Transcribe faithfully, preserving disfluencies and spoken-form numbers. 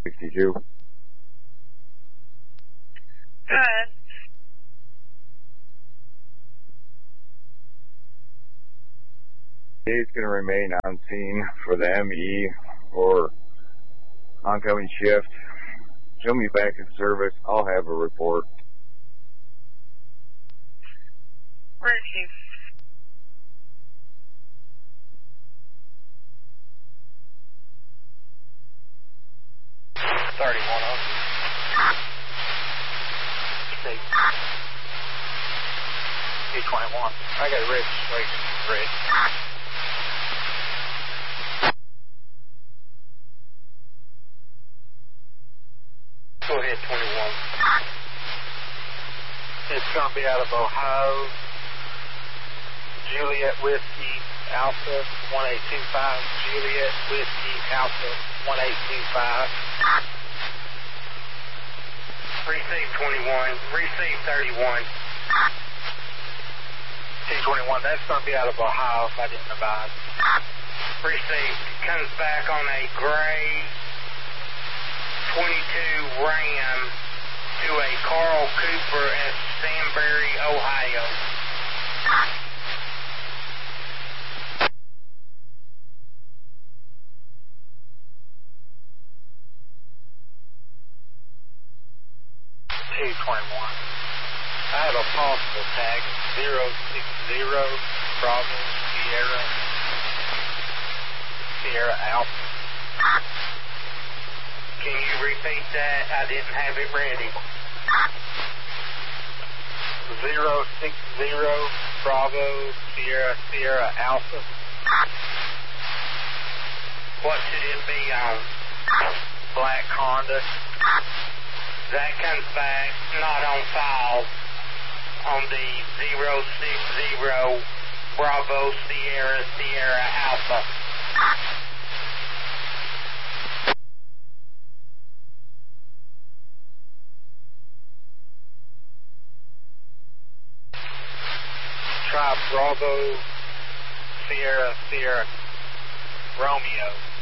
sixty-two. Good. It's going to remain on scene for the M E or oncoming shift. Show me back in service. I'll have a report. Where is he? thirty-one oh. State. T twenty-one. I got a registration. Red. Go ahead, twenty-one. It's going to be out of Ohio. Juliet Whiskey Alpha one eight two five. Juliet Whiskey Alpha one eight two five. Receive twenty-one. Receive thirty-one. T twenty-one, that's going to be out of Ohio if I didn't advise. Received. Comes back on a gray twenty-two Ram to a Carl Cooper at Stanberry, Ohio. T twenty-one. I have a possible tag of zero six zero Bravo Sierra Sierra Alpha. Can you repeat that? I didn't have it ready. zero six zero Bravo Sierra Sierra Alpha. What should it be on? Black Honda. That comes back not on file on the zero six zero Bravo Sierra Sierra Alpha. Try Bravo Sierra Sierra Romeo.